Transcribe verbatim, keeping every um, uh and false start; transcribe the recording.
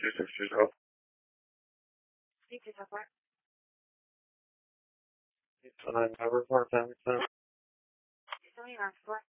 two six two zero. Speak to support. eight nine, report, ten percent. Tell me your support.